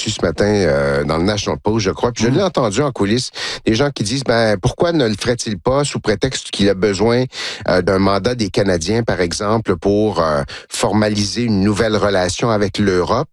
là-dessus ce matin dans le National Post, je crois. Puis je l'ai entendu en coulisses, des gens qui disent, pourquoi ne le ferait-il pas sous prétexte qu'il a besoin d'un mandat des Canadiens, par exemple, pour formaliser une nouvelle relation avec l'Europe?